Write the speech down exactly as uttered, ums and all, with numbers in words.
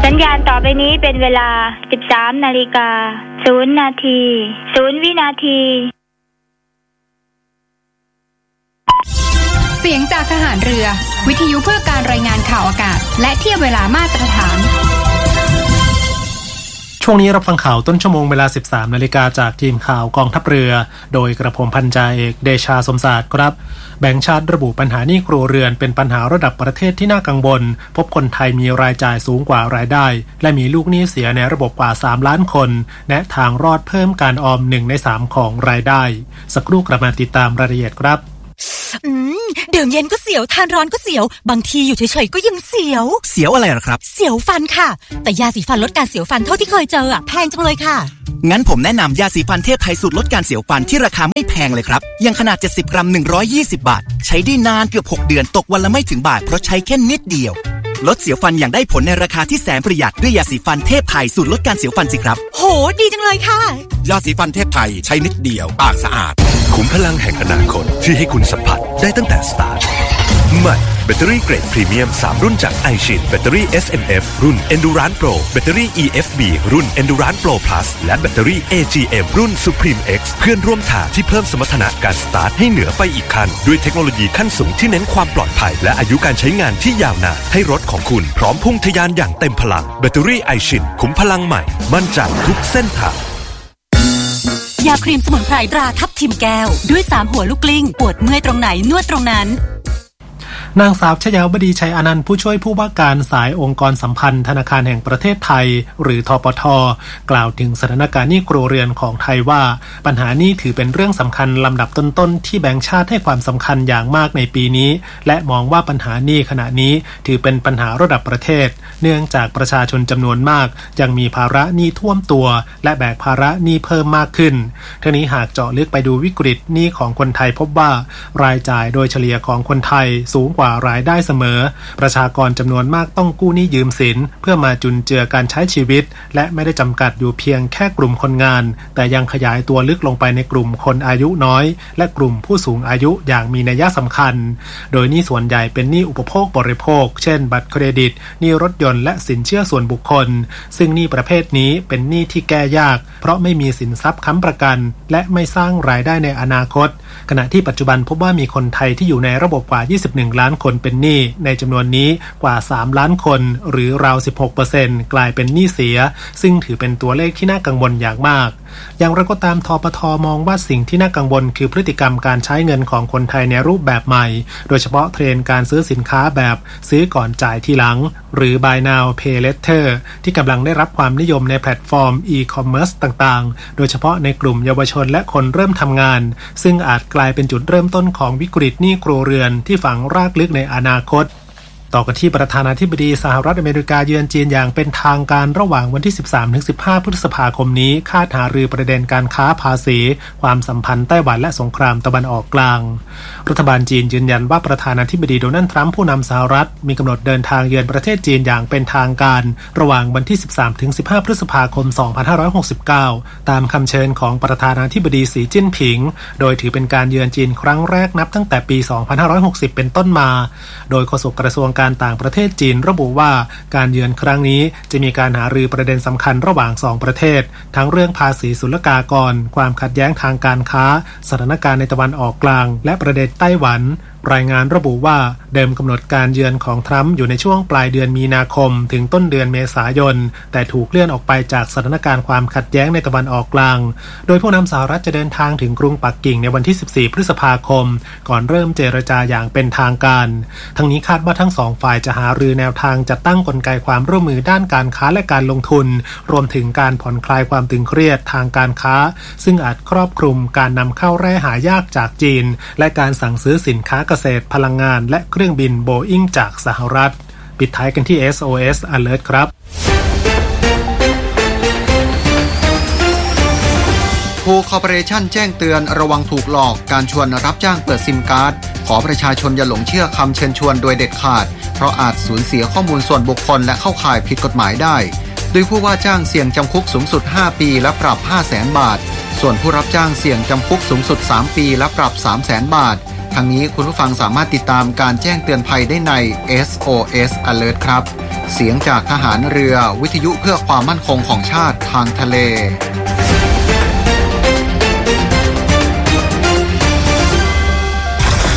สัญญาณต่อไปนี้เป็นเวลา สิบสามนาฬิกาศูนย์นาทีศูนย์วินาทีเสียงจากทหารเรือวิทยุเพื่อการรายงานข่าวอากาศและเทียบเวลามาตรฐานช่วงนี้รับฟังข่าวต้นชั่วโมงเวลา สิบสามนาฬิกาจากทีมข่าวกองทัพเรือโดยกระผมพันจ่าเอกเดชาสมศาสตร์ครับแบงก์ชาติระบุปัญหาหนี้ครัวเรือนเป็นปัญหาระดับประเทศที่น่ากังวลพบคนไทยมีรายจ่ายสูงกว่ารายได้และมีลูกหนี้เสียในระบบกว่าสามล้านคนแนะทางรอดเพิ่มการออมหนึ่งในสามของรายได้สักครู่กลับมาติดตามรายละเอียดครับอืมดื่มเย็นก็เสียวทานร้อนก็เสียวบางทีอยู่เฉยๆก็ยังเสียวเสียวอะไรล่ะครับเสียวฟันค่ะแต่ยาสีฟันลดการเสียวฟันเท่าที่เคยเจออ่ะแพงจังเลยค่ะงั้นผมแนะนำยาสีฟันเทพไทยสูตรลดการเสียวฟันที่ราคาไม่แพงเลยครับยังขนาดเจ็ดสิบกรัมหนึ่งร้อยยี่สิบบาทใช้ได้นานเกือบหกเดือนตกวันละไม่ถึงบาทเพราะใช้แค่นิดเดียวลดเสียวฟันอย่างได้ผลในราคาที่แสนประหยัดด้วยยาสีฟันเทพไทยสูตรลดการเสียวฟันสิครับโหดีจังเลยค่ะยาสีฟันเทพไทยใช้นิดเดียวปากสะอาดขุมพลังแห่งอนาคตที่ให้คุณสัมผัสได้ตั้งแต่สตาร์ทใหม่แบตเตอรี่เกรดพรีเมียมสามรุ่นจาก iShin แบตเตอรี่ เอส เอ็ม เอฟ รุ่น Endurance Pro แบตเตอรี่ อี เอฟ บี รุ่น Endurance Pro Plus และแบตเตอรี่ เอ จี เอ็ม รุ่น Supreme X เพื่อนร่วมทางที่เพิ่มสมรรถนะการสตาร์ทให้เหนือไปอีกขั้นด้วยเทคโนโลยีขั้นสูงที่เน้นความปลอดภัยและอายุการใช้งานที่ยาวนานให้รถของคุณพร้อมพุ่งทะยานอย่างเต็มพลังแบตเตอรี่ iShin ขุมพลังใหม่มั่นใจทุกเส้นทางยาครีมสมุนไพรตราทับทิมแก้วด้วยสามหัวลูกกลิ้งปวดเมื่อยตรงไหนนวดตรงนั้นนางสาวชยาวดีชัยอนันต์ผู้ช่วยผู้ว่าการสายองค์กรสัมพันธ์ธนาคารแห่งประเทศไทยหรือธปท.กล่าวถึงสถานการณ์หนี้ครัวเรือนของไทยว่าปัญหานี้ถือเป็นเรื่องสำคัญลำดับต้นๆที่แบงก์ชาติให้ความสำคัญอย่างมากในปีนี้และมองว่าปัญหาหนี้ขณะนี้ถือเป็นปัญหาระดับประเทศเนื่องจากประชาชนจำนวนมากยังมีภาระหนี้ท่วมตัวและแบกภาระหนี้เพิ่มมากขึ้นทั้งนี้หากเจาะลึกไปดูวิกฤตหนี้ของคนไทยพบว่ารายจ่ายโดยเฉลี่ยของคนไทยสูงกว่ารายได้เสมอประชากรจำนวนมากต้องกู้หนี้ยืมสินเพื่อมาจุนเจือการใช้ชีวิตและไม่ได้จำกัดอยู่เพียงแค่กลุ่มคนงานแต่ยังขยายตัวลึกลงไปในกลุ่มคนอายุน้อยและกลุ่มผู้สูงอายุอย่างมีนัยสำคัญโดยหนี้ส่วนใหญ่เป็นหนี้อุปโภคบริโภคเช่นบัตรเครดิตหนี้รถยนต์และสินเชื่อส่วนบุคคลซึ่งหนี้ประเภทนี้เป็นหนี้ที่แก้ยากเพราะไม่มีสินทรัพย์ค้ำประกันและไม่สร้างรายได้ในอนาคตขณะที่ปัจจุบันพบว่ามีคนไทยที่อยู่ในระบบกว่ายี่สิบเอ็ดล้านคนเป็นหนี้ในจำนวนนี้กว่าสามล้านคนหรือราว สิบหกเปอร์เซ็นต์ กลายเป็นหนี้เสียซึ่งถือเป็นตัวเลขที่น่ากังวลอย่างมากอย่างไรก็ตามธปท.มองว่าสิ่งที่น่ากังวลคือพฤติกรรมการใช้เงินของคนไทยในรูปแบบใหม่โดยเฉพาะเทรนด์การซื้อสินค้าแบบซื้อก่อนจ่ายทีหลังหรือ buy now pay later ที่กำลังได้รับความนิยมในแพลตฟอร์ม e-commerce ต่างๆโดยเฉพาะในกลุ่มเยาวชนและคนเริ่มทำงานซึ่งอาจกลายเป็นจุดเริ่มต้นของวิกฤตหนี้ครัวเรือนที่ฝังรากลึกในอนาคตต่อกันที่ประธานาธิบดีสหรัฐอเมริกาเยือนจีนอย่างเป็นทางการระหว่างวันที่ สิบสามถึงสิบห้า พฤษภาคมนี้คาดหารือประเด็นการค้าภาษีความสัมพันธ์ไต้หวันและสงครามตะวันออกกลางรัฐบาลจีนยืนยันว่าประธานาธิบดีโดนัลด์ทรัมป์ผู้นำสหรัฐมีกำหนดเดินทางเยือนประเทศจีนอย่างเป็นทางการระหว่างวันที่ สิบสามถึงสิบห้า พฤษภาคม สองพันห้าร้อยหกสิบเก้า ตามคำเชิญของประธานาธิบดีสีจิ้นผิงโดยถือเป็นการเยือนจีนครั้งแรกนับตั้งแต่ปี สองพันห้าร้อยหกสิบ เป็นต้นมาโดยโฆษกกระทรวงการต่างประเทศจีนระบุว่าการเยือนครั้งนี้จะมีการหารือประเด็นสำคัญระหว่างสองประเทศทั้งเรื่องภาษีศุลกากรความขัดแย้งทางการค้าสถานการณ์ในตะวันออกกลางและประเด็นไต้หวันรายงานระบุว่าเดิมกำหนดการเยือนของทรัมป์อยู่ในช่วงปลายเดือนมีนาคมถึงต้นเดือนเมษายนแต่ถูกเลื่อนออกไปจากสถานการณ์ความขัดแย้งในตะวันออกกลางโดยผู้นำสหรัฐจะเดินทางถึงกรุงปักกิ่งในวันที่สิบสี่พฤษภาคมก่อนเริ่มเจรจาอย่างเป็นทางการทั้งนี้คาดว่าทั้งสองฝ่ายจะหารือแนวทางจัดตั้งกลไกความร่วมมือด้านการค้าและการลงทุนรวมถึงการผ่อนคลายความตึงเครียดทางการค้าซึ่งอาจครอบคลุมการนำเข้าแร่หายากจากจีนและการสั่งซื้อสินค้าเกษตรพลังงานและเครื่องบินโบอิ้งจากสหรัฐปิดท้ายกันที่ เอส โอ เอส Alert ครับทูคอร์ปอเรชั่นแจ้งเตือนระวังถูกหลอกการชวนรับจ้างเปิดซิมการ์ดขอประชาชนอย่าหลงเชื่อคำเชิญชวนโดยเด็ดขาดเพราะอาจสูญเสียข้อมูลส่วนบุคคลและเข้าข่ายผิดกฎหมายได้โดยผู้ว่าจ้างเสี่ยงจำคุกสูงสุดห้าปีและปรับ ห้าแสน บาทส่วนผู้รับจ้างเสี่ยงจำคุกสูงสุดสามปีและปรับ สามแสน บาททั้งนี้คุณผู้ฟังสามารถติดตามการแจ้งเตือนภัยได้ใน เอส โอ เอส Alert ครับเสียงจากทหารเรือวิทยุเพื่อความมั่นคงของชาติทางทะเล